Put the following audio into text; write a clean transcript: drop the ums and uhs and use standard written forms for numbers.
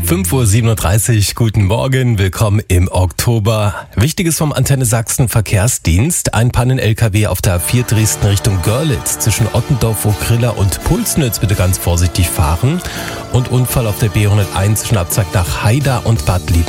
5:37 Uhr, guten Morgen, willkommen im Oktober. Wichtiges vom Antenne Sachsen Verkehrsdienst. Ein Pannen-LKW auf der A4 Dresden Richtung Görlitz zwischen Ottendorf, Vogrilla und Pulsnitz. Bitte ganz vorsichtig fahren. Und Unfall auf der B101 zwischen Abzag nach Haida und Bad Liebenstedt.